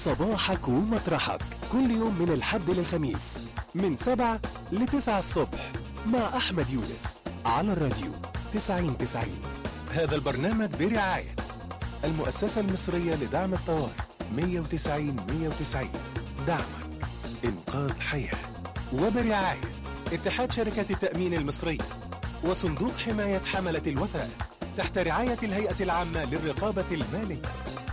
صباحك ومطرحك كل يوم من الحد للخميس من 7 ل9 الصبح مع أحمد يونس على الراديو 90-90. هذا البرنامج برعاية المؤسسة المصرية لدعم الطوارئ 190-190. دعمك إنقاذ حياة. وبرعاية اتحاد شركات التأمين المصري وصندوق حماية حملة الوثائق تحت رعاية الهيئة العامة للرقابة المالية.